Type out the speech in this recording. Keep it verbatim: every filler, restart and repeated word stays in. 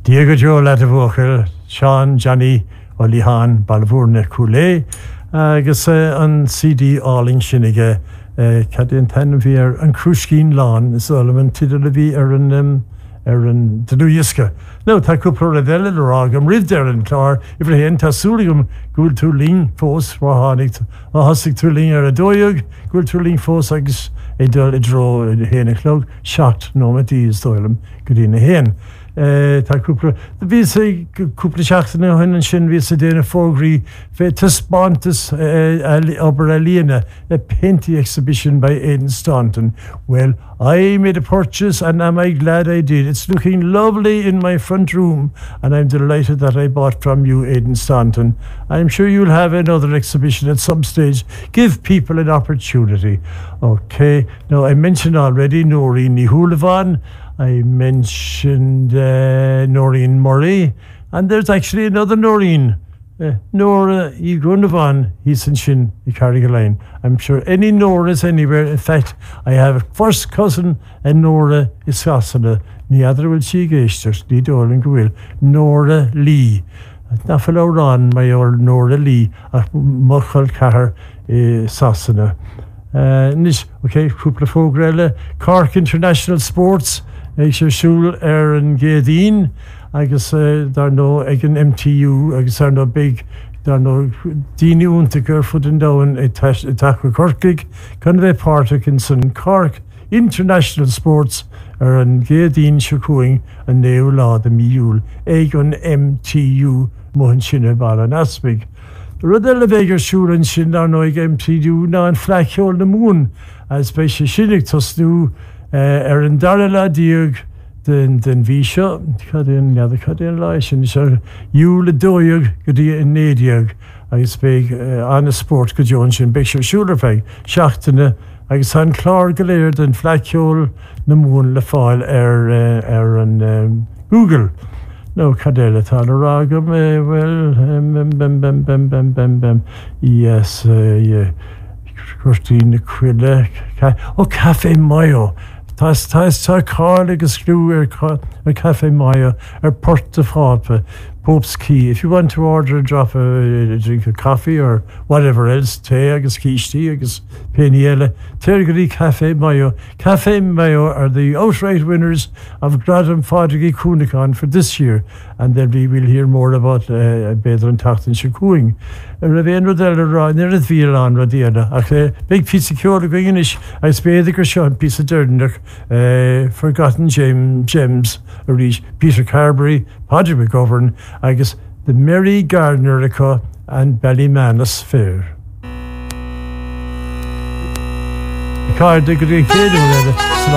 Diego Joe Latavochel, Sean, Johnny, Olihan, Balvurne Coulé, agus an C D Alling Sinnige, Cadin Tan Vier, and Krushkin Lawn, Solomon Tidalavi, Aaron, Aaron, Taduyiska. No, Takupura Della Ragam, Riv there and Tar, if they enter Suligum, good to Ling, Fos, Wahanik, Ahasik to Ling, or a Doyug, good to Ling, Fos, Agus, a Dell draw, a hen, a cloak, shot, no, Matis, Doylem, good in a hen. Tá cúpla bhí sé cúpla seachtainna chuineann sin bhí sé déanana fógraí bheith taspáintas obair a líana a painting exhibition by Aidan Staunton. Well, I made a purchase and am I glad I did. It's looking lovely in my front room and I'm delighted that I bought from you, Aidan Staunton. I'm sure you'll have another exhibition at some stage. Give people an opportunity. Okay, now I mentioned already Noreen Nihulavan. I mentioned uh, Noreen Murray, and there's actually another Noreen, uh, Nora Egunavan, he's in Shin, Carrigaline. I'm sure any Noras anywhere. In fact, I have a first cousin, and Nora Isasana, the other will she gestures, the darling will, Nora Lee. Nafalo Ron, my old Nora Lee, at Mukhal Kahar Sasana. Nish, okay, Kupla Fogrella, Cork International Sports. Ag sé siúil ar an Géadín, agus dar nó ag an M T U, agus ar nó big, dar nó daoine únta gur fud an domhan ag tacra Corcaig, chun bheith páirteach in san Cork International Sports ar an Géadín seo cuaing an néú lá a míúil ag an M T U mohan sinne ball an asbig. Rud eile bheith gur siúil an sin dar nó ag M T U ná an fleiciol na mún, as bei sé sinnig tosnú ar an darla diog den den bhí seo, cadéan neadar cadéan lá sin seo dúla dóiog go dtí an nédiog agus beag anna sport go dteoin sin beag seo siúlar feig seachtainna agus an clár go léir den fleiciol na mún le fáil ar ar an Google. No, cadéile tá le rágam, well, bem bem bem bem bem bem bem yes, Christine Quille, oh, Café Mayo. Tás tás tá cáil agus screw ar Café Mayo ar Port de Frappe, Pope's Key. If you want to order a drop of a, a drink of coffee or whatever else, tea agus quiche agus peniele, Tergri Café Mayo. Café Mayo are the outright winners of Gradam Fadrigi Kunikon for this year, and then we will hear more about uh, Bedran Tachtan Shakuing. Raven Rodella Ron, there is Vielan Radiana. Okay, big piece of cure going in. I spade the Gershon piece of Durdenach, uh, Forgotten Gem, Gems, or Peter Carberry, Padre McGovern, I guess the Mary Gardner and Ballymanus Fair. Card degree